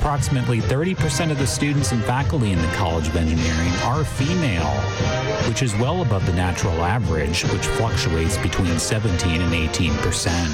Approximately 30% of the students and faculty in the College of Engineering are female, which is well above the natural average, which fluctuates between 17 and 18%.